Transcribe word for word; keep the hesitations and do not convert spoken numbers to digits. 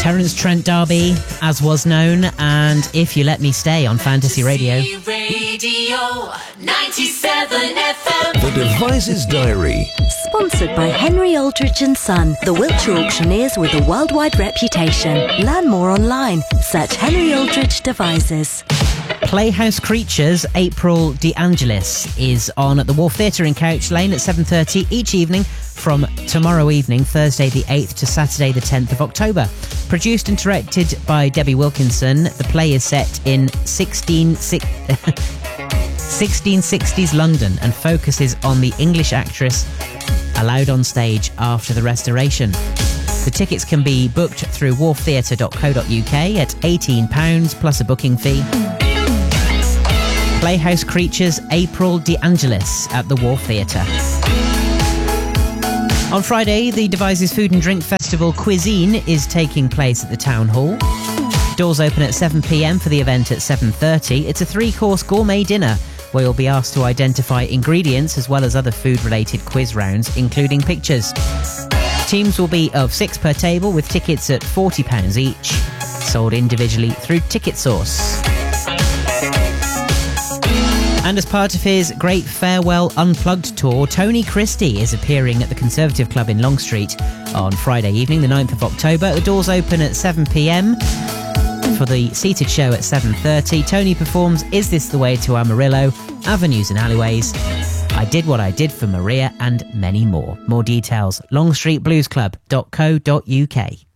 Terence Trent D'Arby, as was known, and If You Let Me Stay on Fantasy Radio. Radio ninety-seven F M. The Devices Diary. Sponsored by Henry Aldridge and Son, the Wiltshire auctioneers with a worldwide reputation. Learn more online. Search Henry Aldridge Devices. Playhouse Creatures, April De Angelis, is on at the Wharf Theatre in Couch Lane at seven thirty each evening from tomorrow evening, Thursday the eighth to Saturday the tenth of October. Produced and directed by Debbie Wilkinson, the play is set in sixteen sixties London and focuses on the English actress allowed on stage after the Restoration. The tickets can be booked through wharf theatre dot co dot uk at eighteen pounds plus a booking fee. Playhouse Creatures, April De Angelis at the Wharf Theatre. On Friday, the Devices Food and Drink Festival Cuisine is taking place at the Town Hall. Doors open at seven p m for the event at seven thirty. It's a three-course gourmet dinner where you'll be asked to identify ingredients as well as other food-related quiz rounds, including pictures. Teams will be of six per table with tickets at forty pounds each, sold individually through Ticket Source. And as part of his Great Farewell Unplugged tour, Tony Christie is appearing at the Conservative Club in Long Street on Friday evening, the ninth of October. The doors open at seven p m for the seated show at seven thirty. Tony performs Is This the Way to Amarillo, Avenues and Alleyways, I Did What I Did for Maria, and many more. More details, longstreet blues club dot co dot uk.